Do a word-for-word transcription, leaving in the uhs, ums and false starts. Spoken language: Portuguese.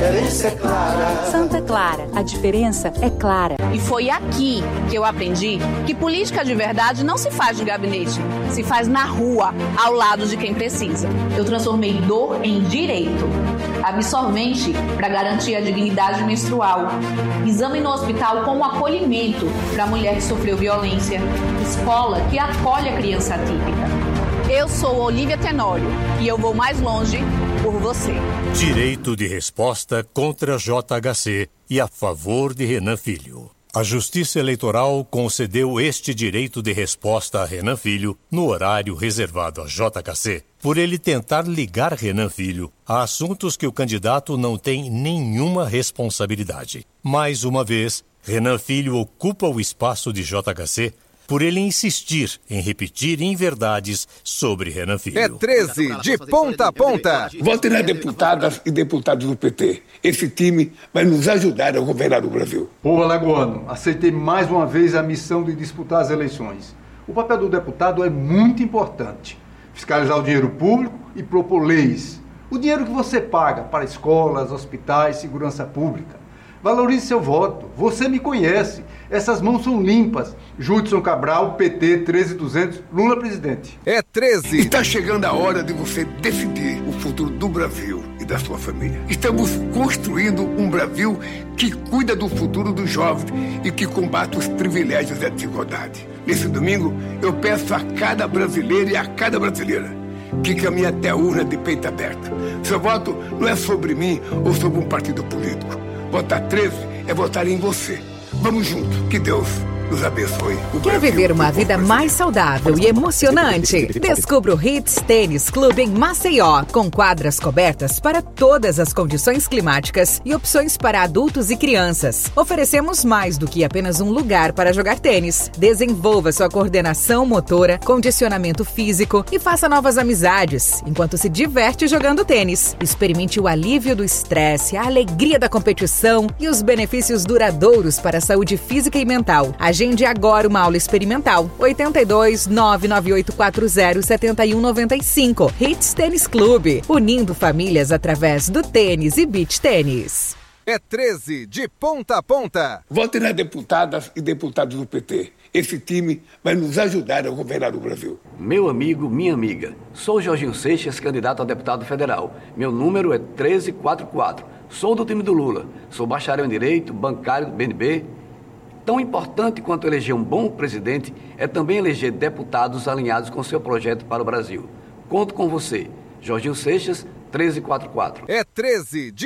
diferença é clara. Santa Clara, a diferença é clara. E foi aqui que eu aprendi que política de verdade não se faz de gabinete, se faz na rua, ao lado de quem precisa. Eu transformei dor em direito. Absorvente para garantir a dignidade menstrual. Exame no hospital como acolhimento para a mulher que sofreu violência. Escola que acolhe a criança atípica. Eu sou Olívia Tenório e eu vou mais longe por você. Direito de resposta contra J H C e a favor de Renan Filho. A Justiça Eleitoral concedeu este direito de resposta a Renan Filho no horário reservado a J H C, por ele tentar ligar Renan Filho a assuntos que o candidato não tem nenhuma responsabilidade. Mais uma vez, Renan Filho ocupa o espaço de J H C por ele insistir em repetir inverdades sobre Renan Filho. É treze, de ponta a ponta. Votem nas deputadas e deputados do P T. Esse time vai nos ajudar a governar o Brasil. Povo alagoano, aceitei mais uma vez a missão de disputar as eleições. O papel do deputado é muito importante. Fiscalizar o dinheiro público e propor leis. O dinheiro que você paga para escolas, hospitais, segurança pública. Valorize seu voto. Você me conhece. Essas mãos são limpas. Judson Cabral, P T, treze duzentos, Lula presidente. É treze. Está chegando a hora de você decidir o futuro do Brasil e da sua família. Estamos construindo um Brasil que cuida do futuro dos jovens e que combate os privilégios e a desigualdade. Nesse domingo, eu peço a cada brasileiro e a cada brasileira que caminhe até a urna de peito aberto. Seu voto não é sobre mim ou sobre um partido político. Votar treze é votar em você. Vamos juntos. Que Deus nos abençoe. Quer viver uma vida mais saudável e emocionante? Descubra o Hits Tênis Clube em Maceió, com quadras cobertas para todas as condições climáticas e opções para adultos e crianças. Oferecemos mais do que apenas um lugar para jogar tênis. Desenvolva sua coordenação motora, condicionamento físico e faça novas amizades, enquanto se diverte jogando tênis. Experimente o alívio do estresse, a alegria da competição e os benefícios duradouros para a saúde física e mental. Agende agora uma aula experimental. oito dois, nove nove oito quatro zero, sete um nove cinco. Hits Tênis Clube, unindo famílias através do tênis e beach tênis. É treze, de ponta a ponta. Votem nas deputadas e deputados do P T. Esse time vai nos ajudar a governar o Brasil. Meu amigo, minha amiga, sou Jorginho Seixas, candidato a deputado federal. Meu número é treze quarenta e quatro. Sou do time do Lula. Sou bacharel em Direito, bancário do B N B. Tão importante quanto eleger um bom presidente é também eleger deputados alinhados com seu projeto para o Brasil. Conto com você. Jorginho Seixas, treze quarenta e quatro. É treze.